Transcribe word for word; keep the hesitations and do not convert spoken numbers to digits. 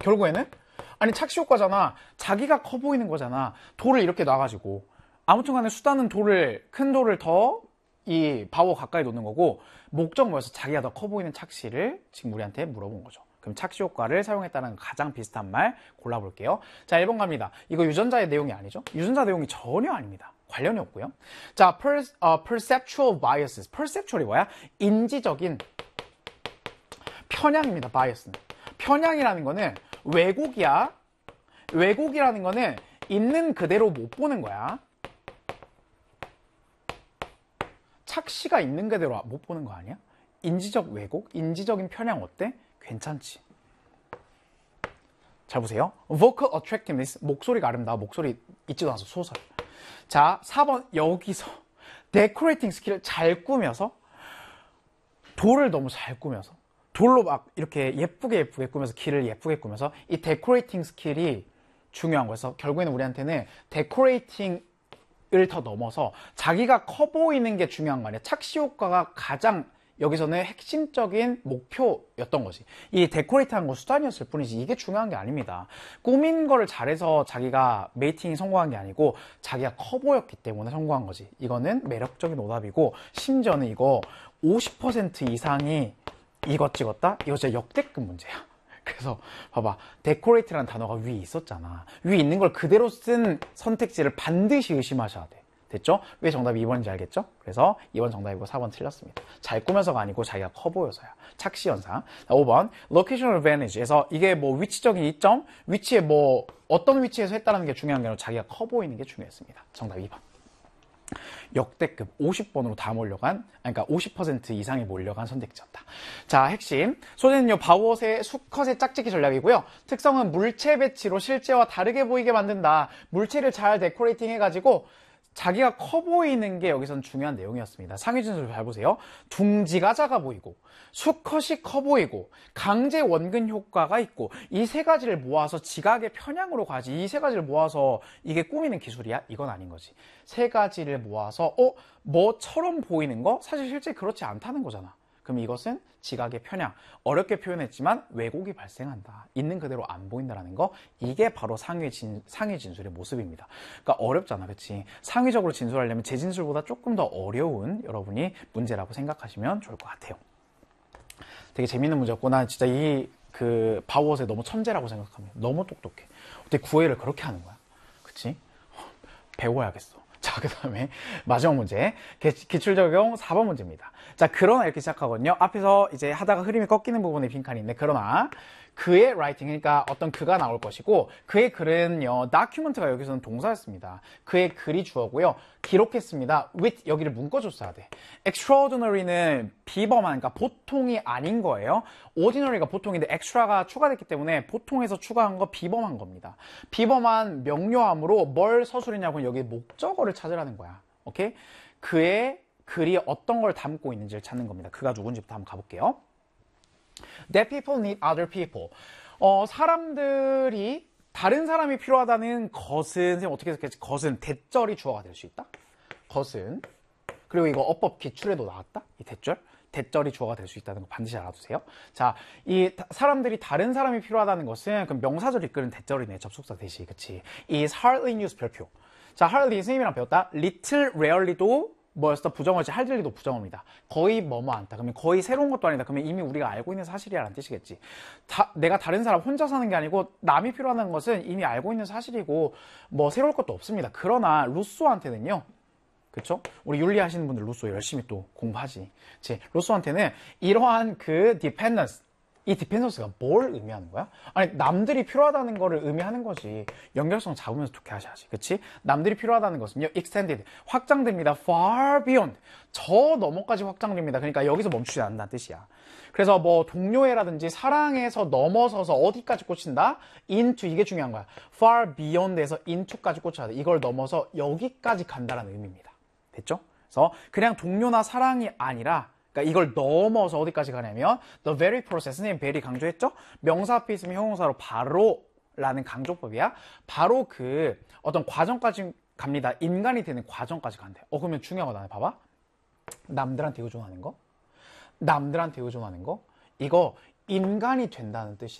결국에는 아니 착시 효과잖아. 자기가 커 보이는 거잖아. 돌을 이렇게 놔가지고 아무튼 간에 수단은 돌을 큰 돌을 더 이 바오 가까이 놓는 거고 목적 뭐여서 자기가 더 커 보이는 착시를 지금 우리한테 물어본 거죠. 그럼 착시 효과를 사용했다는 가장 비슷한 말 골라볼게요. 자, 일 번 갑니다. 이거 유전자의 내용이 아니죠? 유전자 내용이 전혀 아닙니다. 관련이 없고요. 자, per, uh, perceptual biases. perceptual이 뭐야? 인지적인 편향입니다. bias는. 편향이라는 거는 왜곡이야. 왜곡이라는 거는 있는 그대로 못 보는 거야. 착시가 있는 그대로 못 보는 거 아니야? 인지적 왜곡? 인지적인 편향 어때? 괜찮지. 잘 보세요. vocal attractiveness, 목소리가 아름다워. 목소리 있지도 않아서 소설. 자, 사 번 여기서 decorating 스킬을 잘 꾸며서 돌을 너무 잘 꾸며서 돌로 막 이렇게 예쁘게 예쁘게 꾸며서 길을 예쁘게 꾸며서 이 데코레이팅 스킬이 중요한 거여서 결국에는 우리한테는 데코레이팅을 더 넘어서 자기가 커 보이는 게 중요한 거 아니야. 착시 효과가 가장 여기서는 핵심적인 목표였던 거지. 이 데코레이트한 거 수단이었을 뿐이지 이게 중요한 게 아닙니다. 꾸민 거를 잘해서 자기가 메이팅이 성공한 게 아니고 자기가 커 보였기 때문에 성공한 거지. 이거는 매력적인 오답이고 심지어는 이거 오십 퍼센트 이상이 이거 찍었다? 이거 진짜 역대급 문제야. 그래서 봐봐. 데코레이트라는 단어가 위에 있었잖아. 위에 있는 걸 그대로 쓴 선택지를 반드시 의심하셔야 돼. 됐죠? 왜 정답이 이 번인지 알겠죠? 그래서 이 번 정답이고 사 번 틀렸습니다. 잘 꾸며서가 아니고 자기가 커 보여서야. 착시 현상. 자, 오 번 locational advantage에서 이게 뭐 위치적인 이점, 위치에 뭐 어떤 위치에서 했다는 게 중요한 게 아니라 자기가 커 보이는 게 중요했습니다. 정답 이 번. 역대급 오십 번으로 다 몰려간, 그러니까 오십 퍼센트 이상이 몰려간 선택지였다. 자, 핵심. 소재는요, 바우엇의 수컷의 짝짓기 전략이고요. 특성은 물체 배치로 실제와 다르게 보이게 만든다. 물체를 잘 데코레이팅 해가지고 자기가 커 보이는 게 여기선 중요한 내용이었습니다. 상위 진술 잘 보세요. 둥지가 작아 보이고 수컷이 커 보이고 강제 원근 효과가 있고 이 세 가지를 모아서 지각의 편향으로 가지. 이 세 가지를 모아서 이게 꾸미는 기술이야? 이건 아닌 거지. 세 가지를 모아서 어? 뭐처럼 보이는 거? 사실 실제 그렇지 않다는 거잖아. 그럼 이것은 지각의 편향, 어렵게 표현했지만 왜곡이 발생한다. 있는 그대로 안 보인다는 거, 이게 바로 상위, 진, 상위 진술의 모습입니다. 그러니까 어렵잖아, 그치? 상위적으로 진술하려면 제 진술보다 조금 더 어려운 여러분이 문제라고 생각하시면 좋을 것 같아요. 되게 재밌는 문제였고, 난 진짜 이 그 바우엇에 너무 천재라고 생각합니다. 너무 똑똑해. 어떻게 구애를 그렇게 하는 거야? 그치? 배워야겠어. 자, 그 다음에 마지막 문제. 기출적용 사 번 문제입니다. 자, 그러나 이렇게 시작하거든요. 앞에서 이제 하다가 흐름이 꺾이는 부분에 빈칸이 있는데, 그러나 그의 라이팅, 그러니까 어떤 그가 나올 것이고, 그의 글은요, 다큐멘트가 여기서는 동사였습니다. 그의 글이 주어고요. 기록했습니다. with 여기를 묶어줬어야 돼. extraordinary는 비범한, 그러니까 보통이 아닌 거예요. ordinary가 보통인데 extra가 추가됐기 때문에 보통에서 추가한 거 비범한 겁니다. 비범한 명료함으로 뭘 서술했냐고는 여기 목적어를 찾으라는 거야. 오케이? 그의 글이 어떤 걸 담고 있는지를 찾는 겁니다. 그가 누군지부터 한번 가볼게요. That people need other people. 어, 사람들이 다른 사람이 필요하다는 것은, 선생님 어떻게 해석했지? 것은 대절이 주어가 될 수 있다. 것은. 그리고 이거 어법 기출에도 나왔다. 이 대절. 대절이 주어가 될 수 있다는 거 반드시 알아두세요. 자, 이 사람들이 다른 사람이 필요하다는 것은 그럼 명사절 이끄는 대절이네. 접속사 대시. 그치? is hardly news 별표. 자, hardly 선생님이랑 배웠다. little rarely도 뭐였어? 부정어지. 할들리도 부정어입니다. 거의 뭐뭐 않다. 그러면 거의 새로운 것도 아니다. 그러면 이미 우리가 알고 있는 사실이라는 뜻이겠지. 다, 내가 다른 사람 혼자 사는 게 아니고 남이 필요하다는 것은 이미 알고 있는 사실이고 뭐 새로울 것도 없습니다. 그러나 루소한테는요. 그쵸? 우리 윤리 하시는 분들 루소 열심히 또 공부하지. 그치? 루소한테는 이러한 그 dependence, 이 디펜던스가 뭘 의미하는 거야? 아니, 남들이 필요하다는 거를 의미하는 거지. 연결성 잡으면서 좋게 하셔야지. 그치? 남들이 필요하다는 것은요, extended, 확장됩니다. far beyond, 저 너머까지 확장됩니다. 그러니까 여기서 멈추지 않는다는 뜻이야. 그래서 뭐 동료애라든지 사랑에서 넘어서서 어디까지 꽂힌다? into, 이게 중요한 거야. far beyond에서 into까지 꽂혀야 돼. 이걸 넘어서 여기까지 간다는 의미입니다. 됐죠? 그래서 그냥 동료나 사랑이 아니라 그러니까 이걸 넘어서 어디까지 가냐면 the very process, 선생님 very 강조했죠? 명사 앞에 있으면 형용사로 바로 라는 강조법이야. 바로 그 어떤 과정까지 갑니다. 인간이 되는 과정까지 간대. 어, 그러면 중요한 거다. 봐봐. 남들한테 의존하는 거, 남들한테 의존하는 거, 이거 인간이 된다는 뜻이